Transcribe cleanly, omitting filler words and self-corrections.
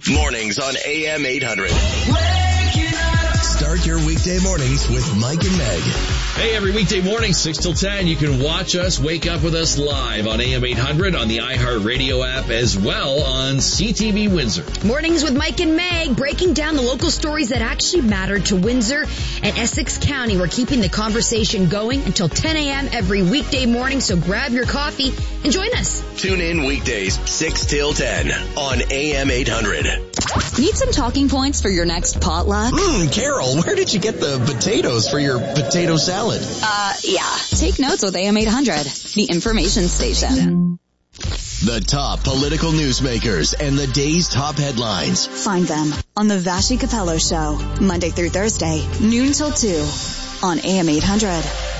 Mornings on AM 800. Start your weekday mornings with Mike and Meg. Hey, every weekday morning, 6 till 10, you can watch us, wake up with us live on AM 800 on the iHeartRadio app, as well on CTV Windsor. Mornings with Mike and Meg, breaking down the local stories that actually matter to Windsor and Essex County. We're keeping the conversation going until 10 a.m. every weekday morning, so grab your coffee and join us. Tune in weekdays 6 till 10 on AM 800. Need some talking points for your next potluck? Carol, where did you get the potatoes for your potato salad? Yeah. Take notes with AM 800, the information station. The top political newsmakers and the day's top headlines. Find them on the Vashi Capello Show, Monday through Thursday, noon till 2 on AM 800.